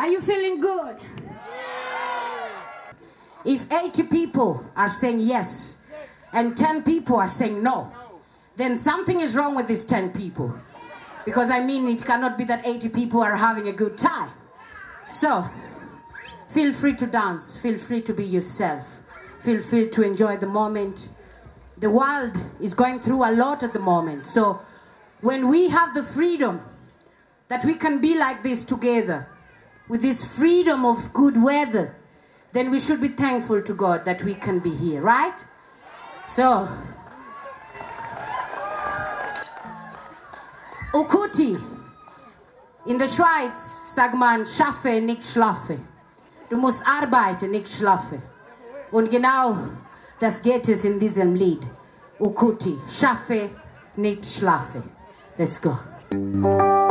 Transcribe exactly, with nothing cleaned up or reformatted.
Are you feeling good? If eighty people are saying yes and ten people are saying no, then something is wrong with these ten people. Because I mean, it cannot be that eighty people are having a good time. So, feel free to dance, feel free to be yourself, feel free to enjoy the moment. The world is going through a lot at the moment. So, when we have the freedom that we can be like this together, with this freedom of good weather, then we should be thankful to God that we can be here, right? So, Ukuti, in der Schweiz sagt man, schaffe, nicht schlafe. Du musst arbeiten, nicht schlafe. Und genau das geht es in diesem Lied. Ukuti, schaffe, nicht schlafe. Let's go.